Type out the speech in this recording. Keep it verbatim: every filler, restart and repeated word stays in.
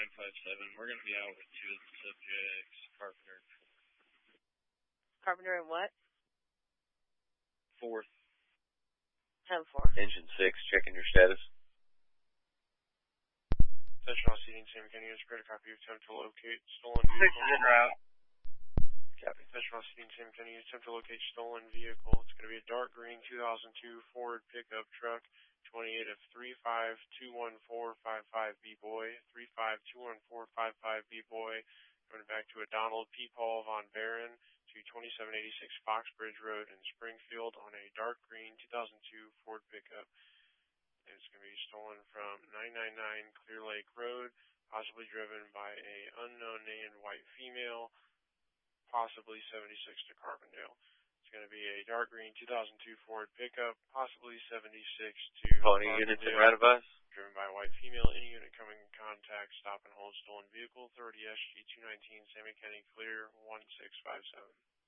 nine five seven. We're going to be out with two of the subjects, Carpenter. Carpenter and what? Fourth. ten four. Engine six, checking your status. Attention all seating, Sam McKinney, is credit copy. Attempt to locate stolen vehicle. Six is en route. Copy. Attention all seating, Sam McKinney, attempt to locate stolen vehicle. It's going to be a dark green two thousand two Ford pickup truck, twenty-eight of three five two one four five five B-Boy, three five two one four five five B-Boy, going back to a Donald P. Paul Von Baron to twenty-seven eighty-six Foxbridge Road in Springfield on a dark green two thousand two Ford pickup. It's going to be stolen from nine ninety-nine Clear Lake Road, possibly driven by a unknown named white female, possibly seventy-six to Carbondale. It's going to be a dark green two thousand two Ford pickup, possibly seventy-six to Calling units in right of us. Driven by a white female. Any unit coming in contact, stop and hold stolen vehicle. Authority S G two nineteen, Sam McKinney, clear one six five seven.